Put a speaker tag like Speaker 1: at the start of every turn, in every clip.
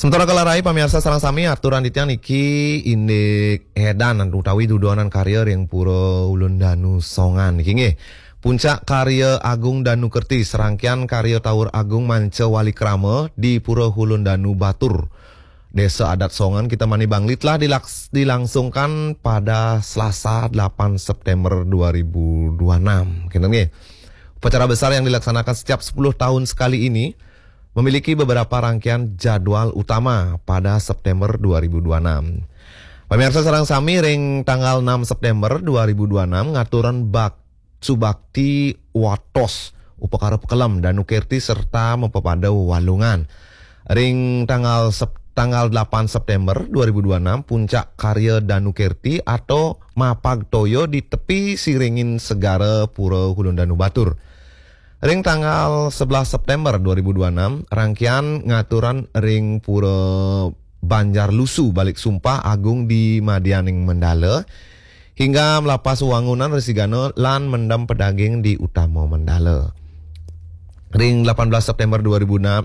Speaker 1: Sementara kalarai pamirsa sareng sami aturan ditiang niki indik edan utawi dudonan karya yang pura ulun danu songan niki nggih. Puncak karya Agung Danu Kerti serangkaian karya Tawur Agung Manca Wali Krama di Pura Hulun Danu Batur. Desa adat Songan kita Mani Bangli telah dilangsungkan pada Selasa 8 September 2026. Kena nggih. Upacara besar yang dilaksanakan setiap 10 tahun sekali ini memiliki beberapa rangkaian jadwal utama pada September 2026. Pemirsa sareng sami ring tanggal 6 September 2026 ngaturan Subakti Watos upakara pekelam Danu Kerti serta mempepada walungan. Ring tanggal 8 September 2026 puncak karya Danu Kerti atau Mapag Toyo di tepi Siringin Segara Pura Hulun Danu Batur. Ring tanggal 11 September 2026, rangkaian ngaturan ring Pura Banjar Lusu balik sumpah Agung di Madianing Mendala hingga melapas wangunan resigano lan mendam pedaging di Utama Mendala. Ring 18 September 2026,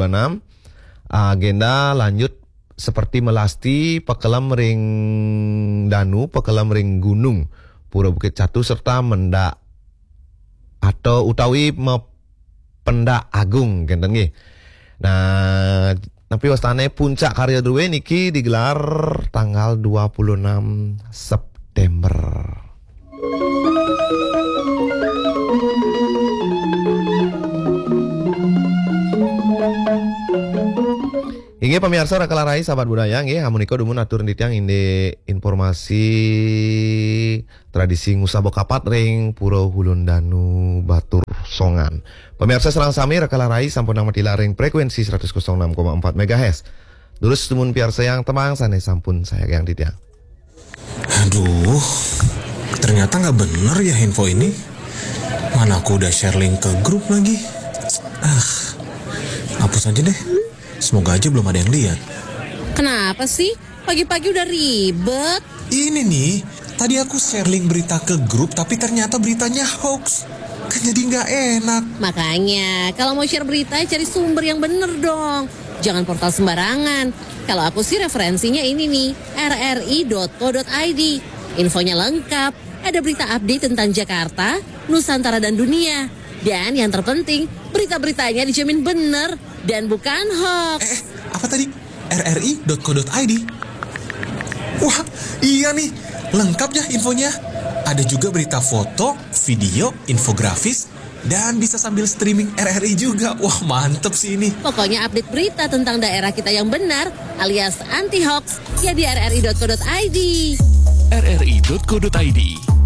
Speaker 1: agenda lanjut seperti melasti pekelam ring Danu, pekelam ring Gunung, Pura Bukit Catu serta mendak atau utawi Penda Agung genten nggih. Nah, tapi wastane puncak karya duwe niki digelar tanggal 26 September. Inge pemirsa rakalarai sahabat budaya nggih hamuniko dumun atur ditiang inde informasi tradisi ngusah bokapat ring Pura Hulun Danu Batur Songan. Pemirsa serang sami rakalarai sampun nang matila ring frekuensi 106,4 MHz. Terus tumun piarsa yang temang sane sampun saya yang ditiang.
Speaker 2: Aduh, ternyata nggak bener ya info ini. Mana aku udah share link ke grup lagi. Hapus aja deh. Semoga aja belum ada yang lihat.
Speaker 3: Kenapa sih? Pagi-pagi udah ribet.
Speaker 2: Ini nih, tadi aku share link berita ke grup tapi ternyata beritanya hoax. Kan jadi nggak enak.
Speaker 3: Makanya, kalau mau share berita cari sumber yang bener dong. Jangan portal sembarangan. Kalau aku sih referensinya ini nih, rri.co.id. Infonya lengkap. Ada berita update tentang Jakarta, Nusantara dan dunia. Dan yang terpenting, berita-beritanya dijamin bener dan bukan hoax.
Speaker 2: Apa tadi? rri.co.id. Wah, iya nih. Lengkap ya infonya. Ada juga berita foto, video, infografis, dan bisa sambil streaming RRI juga. Wah, mantep sih ini.
Speaker 3: Pokoknya update berita tentang daerah kita yang benar alias anti hoax ya di rri.co.id.
Speaker 4: rri.co.id